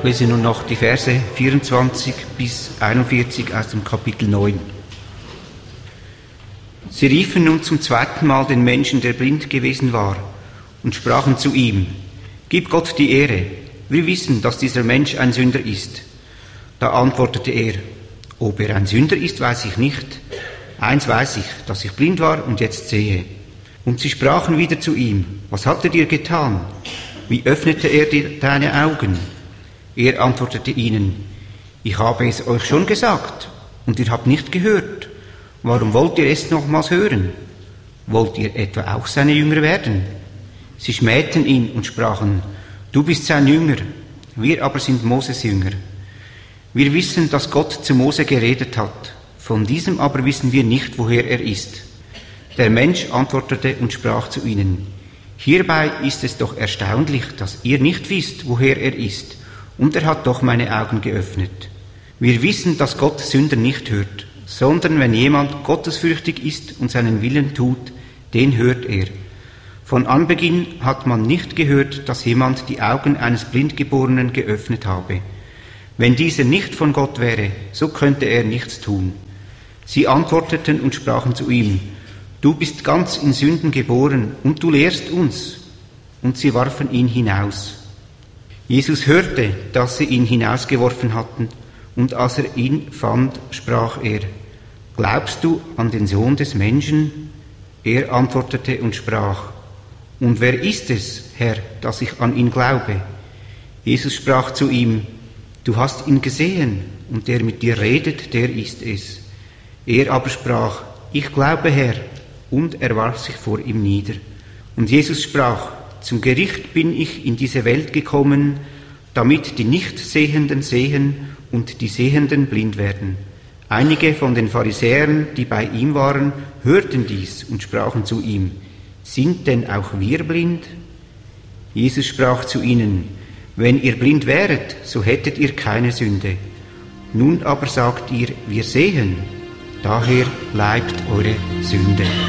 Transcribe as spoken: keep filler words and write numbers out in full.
lese nun noch die Verse vierundzwanzig bis einundvierzig aus dem Kapitel neun. Sie riefen nun zum zweiten Mal den Menschen, der blind gewesen war, und sprachen zu ihm: Gib Gott die Ehre, wir wissen, dass dieser Mensch ein Sünder ist. Da antwortete er: Ob er ein Sünder ist, weiß ich nicht. Eins weiß ich, dass ich blind war und jetzt sehe. Und sie sprachen wieder zu ihm: Was hat er dir getan? Wie öffnete er dir deine Augen? Er antwortete ihnen: Ich habe es euch schon gesagt, und ihr habt nicht gehört. Warum wollt ihr es nochmals hören? Wollt ihr etwa auch seine Jünger werden? Sie schmähten ihn und sprachen: Du bist sein Jünger, wir aber sind Moses Jünger. Wir wissen, dass Gott zu Mose geredet hat, von diesem aber wissen wir nicht, woher er ist. Der Mensch antwortete und sprach zu ihnen: Hierbei ist es doch erstaunlich, dass ihr nicht wisst, woher er ist, und er hat doch meine Augen geöffnet. Wir wissen, dass Gott Sünder nicht hört, sondern wenn jemand gottesfürchtig ist und seinen Willen tut, den hört er. Von Anbeginn hat man nicht gehört, dass jemand die Augen eines Blindgeborenen geöffnet habe. Wenn dieser nicht von Gott wäre, so könnte er nichts tun. Sie antworteten und sprachen zu ihm: Du bist ganz in Sünden geboren und du lehrst uns. Und sie warfen ihn hinaus. Jesus hörte, dass sie ihn hinausgeworfen hatten, und als er ihn fand, sprach er: Glaubst du an den Sohn des Menschen? Er antwortete und sprach: Und wer ist es, Herr, dass ich an ihn glaube? Jesus sprach zu ihm: Du hast ihn gesehen, und der mit dir redet, der ist es. Er aber sprach: Ich glaube, Herr, und er warf sich vor ihm nieder. Und Jesus sprach: Zum Gericht bin ich in diese Welt gekommen, damit die Nichtsehenden sehen und die Sehenden blind werden. Einige von den Pharisäern, die bei ihm waren, hörten dies und sprachen zu ihm: Sind denn auch wir blind? Jesus sprach zu ihnen: Wenn ihr blind wäret, so hättet ihr keine Sünde. Nun aber sagt ihr: Wir sehen, daher bleibt eure Sünde.